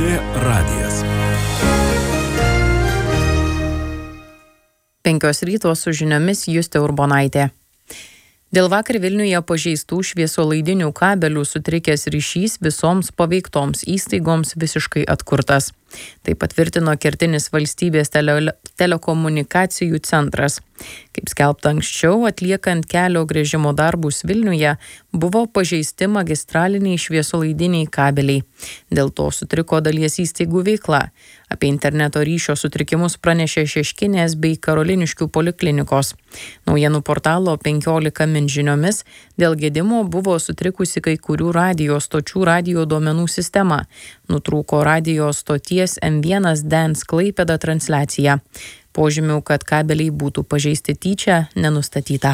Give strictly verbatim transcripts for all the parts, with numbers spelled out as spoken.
Lrt radijas. Penkios ryto su žiniomis Justė Urbonaitė. Dėl vakar Vilniuje pažeistų šviesolaidinių kabelių sutrikęs ryšys visoms paveiktoms įstaigoms visiškai atkurtas. Tai patvirtino kertinis valstybės tele, telekomunikacijų centras. Kaip skelbta anksčiau, atliekant kelio gręžimo darbus Vilniuje, buvo pažeisti magistraliniai šviesolaidiniai kabeliai. Dėl to sutriko dalies įstaigų veikla. Apie interneto ryšio sutrikimus pranešė Šeškinės bei Karoliniškių poliklinikos. Naujienų portalo penkiolika min žiniomis, dėl gedimo buvo sutrikusi kai kurių radijo stočių radijo duomenų sistema. Nutrūko radijo stoties M vienas Dance Klaipėda transliacija. Požymių, kad kabeliai būtų pažeisti tyčia, nenustatyta.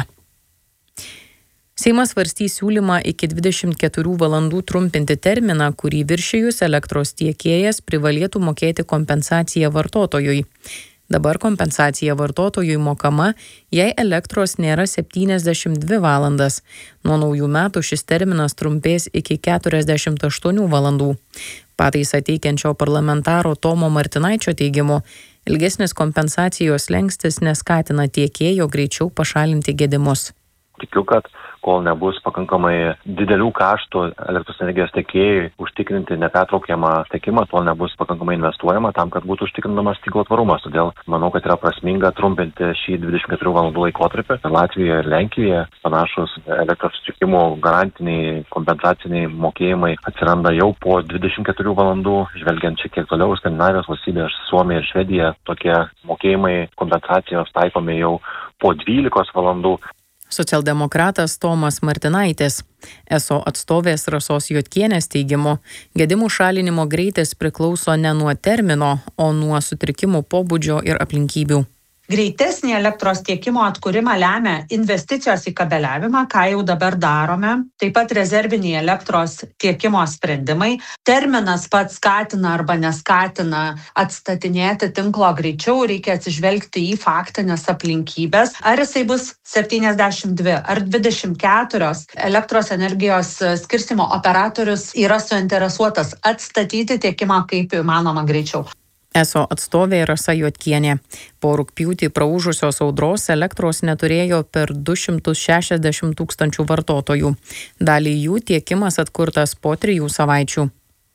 Seimas svarstys siūlymą iki dvidešimt keturių valandų trumpinti terminą, kurį viršijus elektros tiekėjas privalėtų mokėti kompensaciją vartotojui. Dabar kompensacija vartotojui mokama, jei elektros nėra septyniasdešimt dvi valandas. Nuo naujų metų šis terminas trumpės iki keturiasdešimt aštuonių valandų. Pataisą teikiančio parlamentaro Tomo Martinaičio teigimu, ilgesnis kompensacijos slenkstis neskatina tiekėjo greičiau pašalinti gedimus. Tikiu, kad kol nebus pakankamai didelių kaštų elektros energijos tiekėjai užtikrinti nepertraukiamą tiekimą, tol nebus pakankamai investuojama tam, kad būtų užtikrinamas tinklo tvarumas. Todėl manau, kad yra prasminga trumpinti šį dvidešimt keturių valandų laikotarpį. Latvijoje ir Lenkijoje panašus elektros sutrikimų garantiniai kompensaciniai mokėjimai atsiranda jau po dvidešimt keturių valandų. Žvelgiant šiek tiek toliau, Skandinavijos valstybės, Suomija ir Švedija, tokie mokėjimai kompensacijos taikomi jau po dvylikos valandų. Socialdemokratas Tomas Martinaitis. Eso atstovės Rasos Juodkienės teigimu, gedimų šalinimo greitis priklauso ne nuo termino, o nuo sutrikimų pobūdžio ir aplinkybių. Greitesnį elektros tiekimo atkūrimą lemia investicijos į kabeliavimą, ką jau dabar darome, taip pat rezerviniai elektros tiekimo sprendimai. Terminas pats skatina arba neskatina atstatinėti tinklo greičiau, reikia atsižvelgti į faktinės aplinkybės. Ar jisai bus septyniasdešimt dvi ar dvidešimt keturios, elektros energijos skirstymo operatorius yra suinteresuotas atstatyti tiekimą kaip įmanoma greičiau. Eso atstovė Rasa Juodkienė. Po rugpjūtį praūžusios audros elektros neturėjo per du šimtus šešiasdešimt tūkstančių vartotojų. Dalį jų tiekimas atkurtas po trijų savaičių.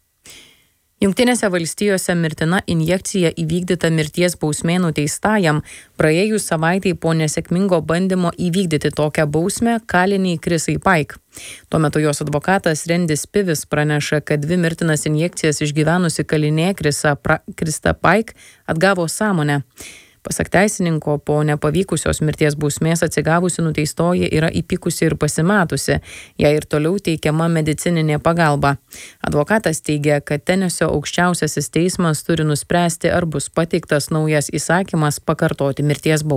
Jungtinėse valstijose mirtina injekcija įvykdyta mirties bausmė nuteistajam, praėjus savaitei po nesėkmingo bandymo įvykdyti tokią bausmę kaliniai Krisai Paik. Tuo metu jos advokatas Rendis Pivis praneša, kad dvi mirtinas injekcijas išgyvenusi kalinė Krisa, pra, Krista Paik atgavo sąmonę. Pasak teisininko, po nepavykusios mirties bausmės atsigavusi nuteistoji yra įpykusi ir pasimetusi, jai ir toliau teikiama medicininė pagalba. Advokatas teigia, kad Tenesio aukščiausiasis teismas turi nuspręsti, ar bus pateiktas naujas įsakymas pakartoti mirties bausmę.